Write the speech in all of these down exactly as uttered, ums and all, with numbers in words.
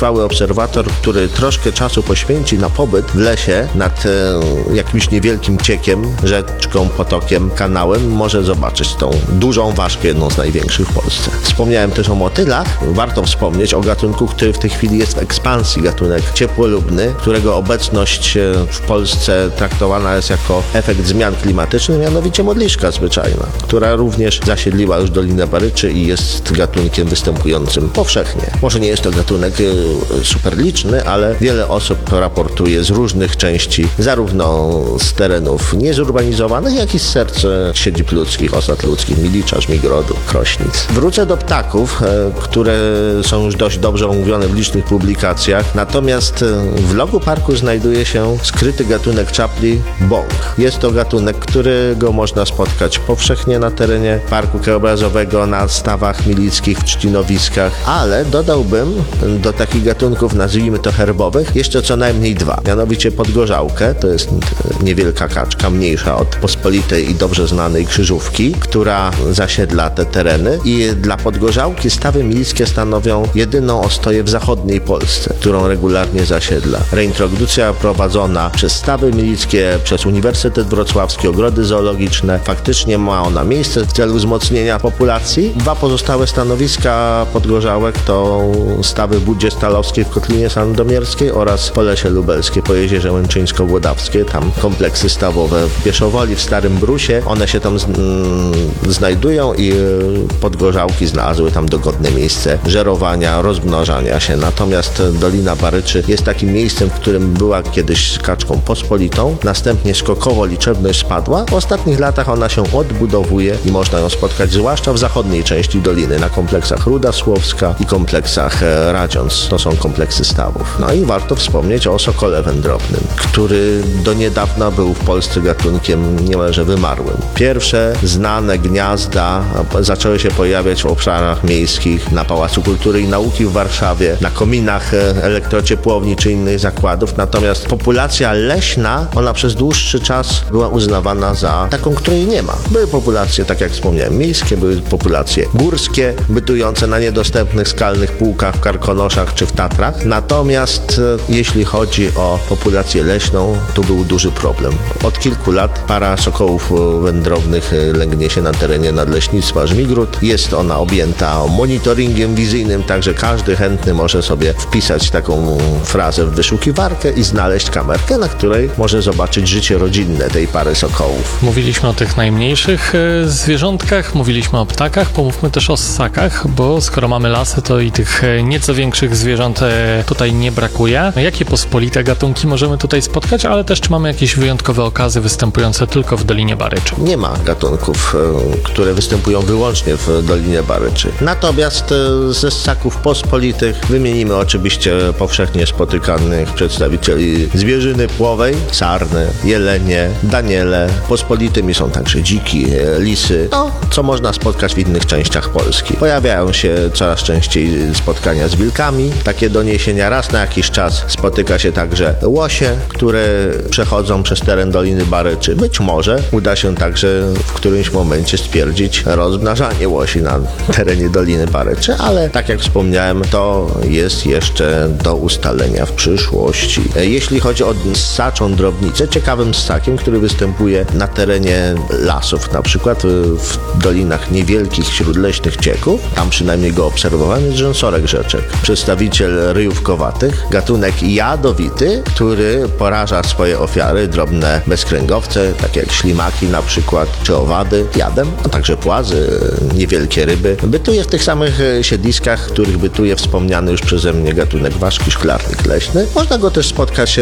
wytrwały obserwator, który troszkę czasu poświęci na pobyt w lesie nad e, jakimś niewielkim ciekiem, rzeczką, potokiem, kanałem, może zobaczyć tą dużą ważkę, jedną z największych w Polsce. Wspomniałem też o motylach. Warto wspomnieć o gatunku, który w tej chwili jest w ekspansji, gatunek ciepłolubny, którego obecność w Polsce traktowana jest jako efekt zmian klimatycznych, mianowicie modliszka zwyczajna, która również zasiedliła już Dolinę Baryczy i jest gatunkiem występującym powszechnie. Może nie jest to gatunek super liczny, ale wiele osób raportuje z różnych części, zarówno z terenów niezurbanizowanych, jak i z serc siedzib ludzkich, osad ludzkich, Milicza, Żmigrodu, Krośnic. Wrócę do ptaków, które są już dość dobrze omówione w licznych publikacjach, natomiast w logu parku znajduje się skryty gatunek czapli bąk. Jest to gatunek, którego można spotkać powszechnie na terenie parku krajobrazowego, na stawach milickich, w trzcinowiskach, ale dodałbym do takich gatunków, nazwijmy to herbowych, jeszcze co najmniej dwa. Mianowicie podgorzałkę, to jest niewielka kaczka, mniejsza od pospolitej i dobrze znanej krzyżówki, która zasiedla te tereny, i dla podgorzałki stawy milickie stanowią jedyną ostoję w zachodniej Polsce, którą regularnie zasiedla. Reintrodukcja prowadzona przez stawy milickie, przez Uniwersytet Wrocławski, ogrody zoologiczne, faktycznie ma ona miejsce w celu wzmocnienia populacji. Dwa pozostałe stanowiska podgorzałek to stawy w Budzie Stalowskiej w Kotlinie Sandomierskiej oraz Polesie Lubelskie po Jezierze Łęczyńsko-Głodawskie. Tam kompleksy stawowe w Bieszowoli, w Starym Brusie. One się tam z, mm, znajdują i podgorzałki znalazły tam dogodne miejsce żerowania, rozmnażania się. Natomiast Dolina Baryczy jest takim miejscem, w którym była kiedyś kaczką pospolitą. Następnie skokowo liczebność spadła. W ostatnich latach ona się odbudowuje i można ją spotkać zwłaszcza w zachodniej części doliny, na kompleksach Ruda Słowska i kompleksach Radziąc. To są kompleksy stawów. No i warto wspomnieć o sokole wędrownym, który do niedawna był w Polsce gatunkiem niemalże wymarłym. Pierwsze znane gniazda zaczęły się pojawiać w obszarach miejskich, na Pałacu Kultury i Nauki w Warszawie, na kominach elektrociepłowni czy innych zakładów. Natomiast populacja leśna, ona przez dłuższy czas była uznawana za taką, której nie ma. Były populacje, tak jak wspomniałem, miejskie, były populacje górskie, bytujące na niedostępnych skalnych półkach w Karkonoszach czy w Tatrach. Natomiast jeśli chodzi o populację leśną, tu był duży problem. Od kilku lat para sokołów wędrownych lęgnie się na terenie Nadleśnictwa Żmigród. Jest ona objęta monitoringiem wizyjnym, także każdy chętny może sobie wpisać taką frazę w wyszukiwarkę i znaleźć kamerkę, na której może zobaczyć życie rodzinne tej pary sokołów. Mówiliśmy o tych najmniejszych e, zwierzątkach, mówiliśmy o ptakach, pomówmy też o ssakach, bo skoro mamy lasy, to i tych e, nieco większych zwierząt e, tutaj nie brakuje. Jakie pospolite gatunki możemy tutaj spotkać, ale też czy mamy jakieś wyjątkowe okazy występujące tylko w Dolinie Baryczy? Nie ma gatunków, e, które występują wyłącznie w Dolinie Baryczy. Natomiast e, ze ssaków pospolitych wymienimy oczywiście powszechnie spotykanych przedstawicieli zwierzyny płowej, sarny, jelenie, daniele. Pospolitymi są także dziki, lisy, no, co można spotkać w innych częściach Polski. Pojawiają się coraz częściej spotkania z wilkami. Takie doniesienia, raz na jakiś czas spotyka się także łosie, które przechodzą przez teren Doliny Baryczy. Być może uda się także w którymś momencie stwierdzić rozmnażanie łosi na terenie Doliny Baryczy, ale tak jak wspomniałem, to jest jeszcze do ustalenia w przyszłości. Jeśli chodzi o ssaczą drobnicę, ciekawym ssakiem, który występuje na terenie lasów, na przykład w dolinach niewielkich śródleśnych cieków, tam przynajmniej go obserwowałem, jest rzęsorek rzeczek. Przedstawiciel ryjówkowatych, gatunek jadowity, który poraża swoje ofiary, drobne bezkręgowce, takie jak ślimaki na przykład, czy owady, jadem, a także płazy, niewielkie ryby. Bytuje w tych samych siedliskach, w których bytuje wspomniany już przeze mnie gatunek ważki szklarnik leśny. Można go też spotkać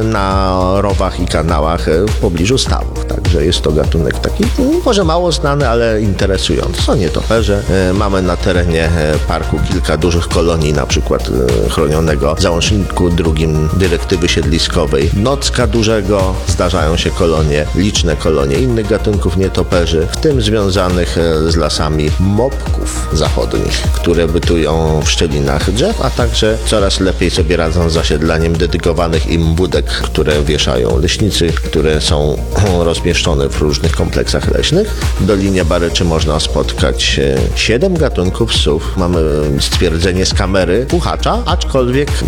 na rowach i kanałach w pobliżu stawów, także jest to gatunek taki może mało znany, ale interesujący. Są nietoperze. Mamy na terenie parku kilka dużych kolonii, na przykład chronionego w załączniku drugim dyrektywy siedliskowej Nocka Dużego. Zdarzają się kolonie, liczne kolonie innych gatunków nietoperzy, w tym związanych z lasami mopków zachodnich, które bytują w szczelinach drzew, a także coraz lepiej sobie radzą z zasiedlaniem dedykowanych im budek, które wieszają leśnicy, które są rozmieszczone w różnych kompleksach leśnych. W Dolinie Baryczy można spotkać siedem gatunków ssów. Mamy stwierdzenie z kamery puchacza, aczkolwiek